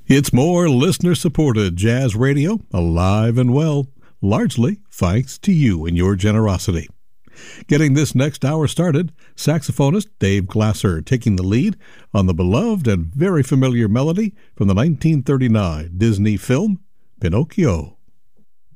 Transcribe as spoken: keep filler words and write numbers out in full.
It's more listener-supported jazz radio, alive and well, largely thanks to you and your generosity. Getting this next hour started, saxophonist Dave Glasser taking the lead on the beloved and very familiar melody from the nineteen thirty-nine Disney film Pinocchio.